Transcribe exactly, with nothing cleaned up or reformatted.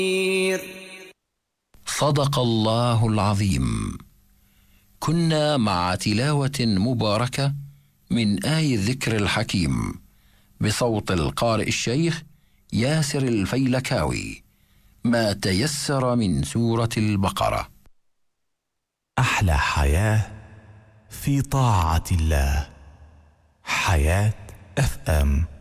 صدق الله العظيم. كنا مع تلاوة مباركة من آي الذكر الحكيم بصوت القارئ الشيخ ياسر الفيلكاوي، ما تيسر من سورة البقرة. أحلى حياة في طاعة الله. حياة اف ام.